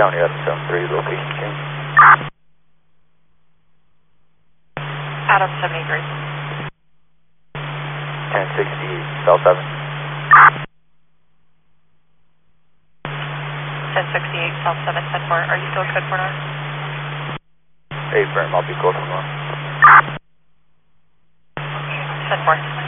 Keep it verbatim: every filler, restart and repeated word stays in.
County, Adam seven three, location change. Adam seventy-three. ten sixty-eight, South seven. ten sixty-eight, South seven, ten four. Are you still code for now? Hey, firm, I'll be close tomorrow. ten four.